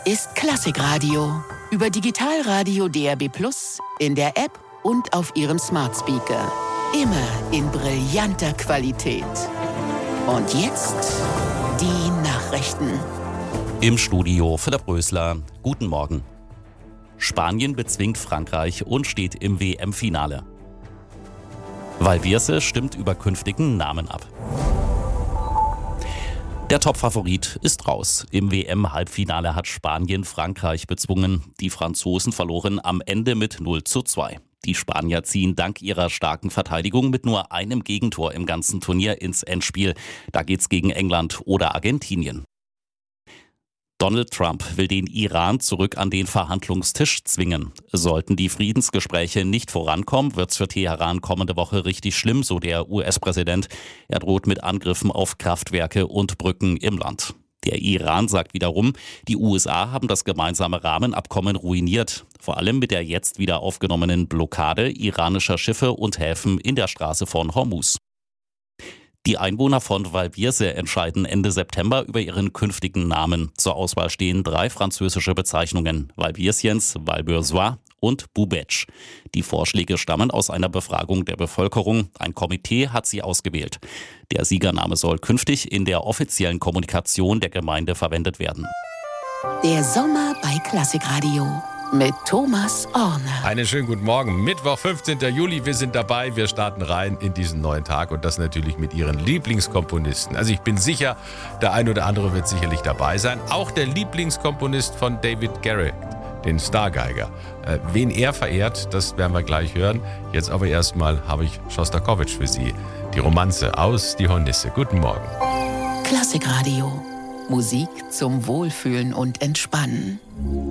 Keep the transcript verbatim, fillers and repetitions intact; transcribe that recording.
ist Klassikradio. Über Digitalradio D A B plus, in der App und auf Ihrem Smart Speaker. Immer in brillanter Qualität. Und jetzt die Nachrichten. Im Studio Philipp Rösler. Guten Morgen. Spanien bezwingt Frankreich und steht im W M-Finale. Valverde stimmt über künftigen Namen ab. Der Top-Favorit ist raus. Im W M-Halbfinale hat Spanien Frankreich bezwungen. Die Franzosen verloren am Ende mit null zu zwei. Die Spanier ziehen dank ihrer starken Verteidigung mit nur einem Gegentor im ganzen Turnier ins Endspiel. Da geht's gegen England oder Argentinien. Donald Trump will den Iran zurück an den Verhandlungstisch zwingen. Sollten die Friedensgespräche nicht vorankommen, wird's für Teheran kommende Woche richtig schlimm, so der U S-Präsident. Er droht mit Angriffen auf Kraftwerke und Brücken im Land. Der Iran sagt wiederum, die U S A haben das gemeinsame Rahmenabkommen ruiniert. Vor allem mit der jetzt wieder aufgenommenen Blockade iranischer Schiffe und Häfen in der Straße von Hormuz. Die Einwohner von Valverde entscheiden Ende September über ihren künftigen Namen. Zur Auswahl stehen drei französische Bezeichnungen: Valvirsiens, Valbourgeois und Boubèche. Die Vorschläge stammen aus einer Befragung der Bevölkerung. Ein Komitee hat sie ausgewählt. Der Siegername soll künftig in der offiziellen Kommunikation der Gemeinde verwendet werden. Der Sommer bei Klassikradio mit Thomas Orner. Einen schönen guten Morgen. Mittwoch, fünfzehnten Juli. Wir sind dabei. Wir starten rein in diesen neuen Tag und das natürlich mit Ihren Lieblingskomponisten. Also ich bin sicher, der ein oder andere wird sicherlich dabei sein. Auch der Lieblingskomponist von David Garrett, den Stargeiger. Äh, wen er verehrt, das werden wir gleich hören. Jetzt aber erstmal habe ich Schostakowitsch für Sie. Die Romanze aus Die Hornisse. Guten Morgen. Klassikradio. Musik zum Wohlfühlen und Entspannen.